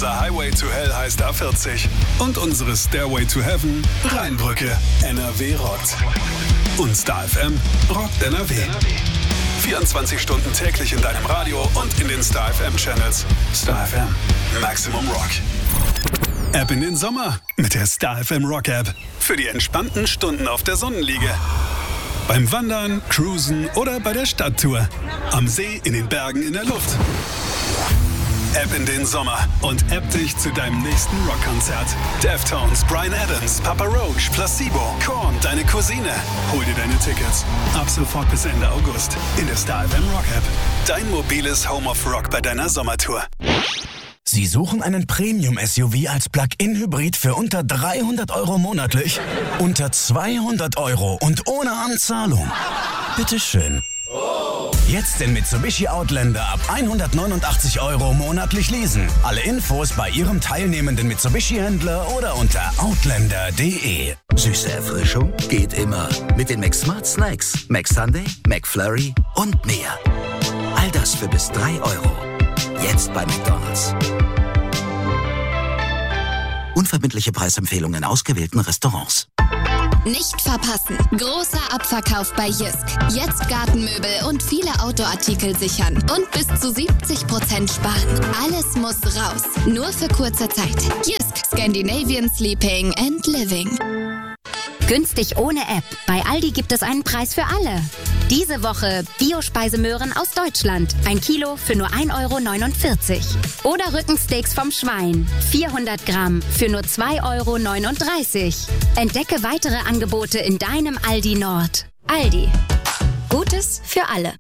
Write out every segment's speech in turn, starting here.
Unser Highway to Hell heißt A40. Und unsere Stairway to Heaven Rheinbrücke. NRW rockt. Und Star FM rockt NRW. 24 Stunden täglich in deinem Radio und in den Star FM Channels. Star FM. Maximum Rock. Ab in den Sommer mit der Star FM Rock App. Für die entspannten Stunden auf der Sonnenliege. Beim Wandern, Cruisen oder bei der Stadttour. Am See, in den Bergen, in der Luft. App in den Sommer und app dich zu deinem nächsten Rockkonzert. Deftones, Bryan Adams, Papa Roach, Placebo, Korn, deine Cousine. Hol dir deine Tickets. Ab sofort bis Ende August in der Star FM Rock App. Dein mobiles Home of Rock bei deiner Sommertour. Sie suchen einen Premium-SUV als Plug-in-Hybrid für unter 300 € monatlich? Unter 200 € und ohne Anzahlung? Bitteschön. Jetzt den Mitsubishi Outlander ab 189 € monatlich leasen. Alle Infos bei Ihrem teilnehmenden Mitsubishi-Händler oder unter outlander.de. Süße Erfrischung geht immer. Mit den McSmart Snacks, McSunday, McFlurry und mehr. All das für bis 3 €. Jetzt bei McDonald's. Unverbindliche Preisempfehlungen in ausgewählten Restaurants. Nicht verpassen. Großer Abverkauf bei Jysk. Jetzt Gartenmöbel und viele Outdoor-Artikel sichern. Und bis zu 70% sparen. Alles muss raus. Nur für kurze Zeit. Jysk. Scandinavian Sleeping and Living. Günstig ohne App. Bei Aldi gibt es einen Preis für alle. Diese Woche Bio-Speisemöhren aus Deutschland. 1 Kilo für nur 1,49 €. Oder Rückensteaks vom Schwein. 400 Gramm für nur 2,39 €. Entdecke weitere Angebote in deinem Aldi Nord. Aldi. Gutes für alle.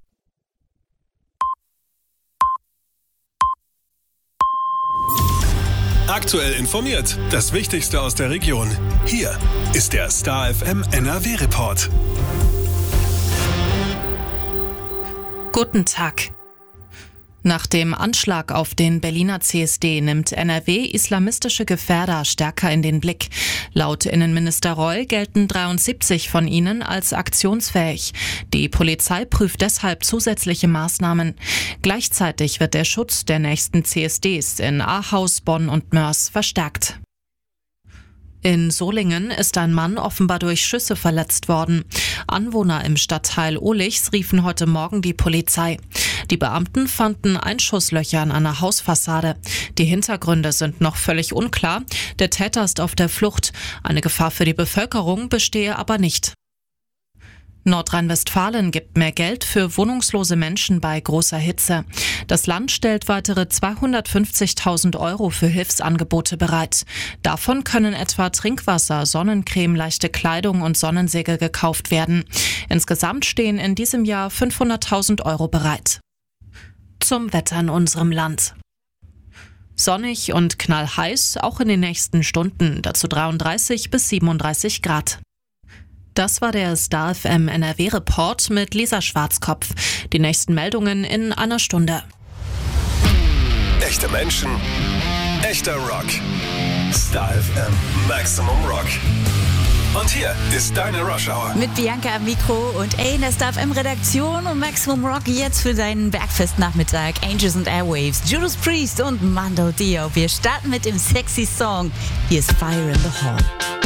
Aktuell informiert. Das Wichtigste aus der Region. Hier ist der Star FM NRW Report. Guten Tag. Nach dem Anschlag auf den Berliner CSD nimmt NRW islamistische Gefährder stärker in den Blick. Laut Innenminister Reul gelten 73 von ihnen als aktionsfähig. Die Polizei prüft deshalb zusätzliche Maßnahmen. Gleichzeitig wird der Schutz der nächsten CSDs in Ahaus, Bonn und Moers verstärkt. In Solingen ist ein Mann offenbar durch Schüsse verletzt worden. Anwohner im Stadtteil Ohlichs riefen heute Morgen die Polizei. Die Beamten fanden Einschusslöcher an einer Hausfassade. Die Hintergründe sind noch völlig unklar. Der Täter ist auf der Flucht. Eine Gefahr für die Bevölkerung bestehe aber nicht. Nordrhein-Westfalen gibt mehr Geld für wohnungslose Menschen bei großer Hitze. Das Land stellt weitere 250.000 € für Hilfsangebote bereit. Davon können etwa Trinkwasser, Sonnencreme, leichte Kleidung und Sonnensäge gekauft werden. Insgesamt stehen in diesem Jahr 500.000 € bereit. Zum Wetter in unserem Land. Sonnig und knallheiß, auch in den nächsten Stunden, dazu 33 bis 37 Grad. Das war der Star FM NRW Report mit Lisa Schwarzkopf. Die nächsten Meldungen in einer Stunde. Echte Menschen, echter Rock. Star FM Maximum Rock. Und hier ist deine Rush Hour. Mit Bianca am Mikro und in der Star FM Redaktion und Maximum Rock jetzt für deinen Bergfestnachmittag. Angels and Airwaves, Judas Priest und Mando Diao. Wir starten mit dem sexy Song. Hier ist Fire in the Hall.